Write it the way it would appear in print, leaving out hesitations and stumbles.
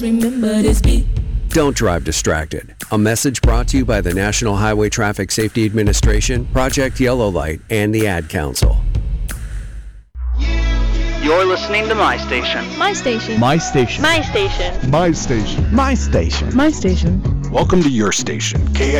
Remember this beat. Don't drive distracted. A message brought to you by the National Highway Traffic Safety Administration, Project Yellow Light, and the Ad Council. You're listening to My Station. My station. My station. My station. My station. My station. My station. Welcome to your station, KXSF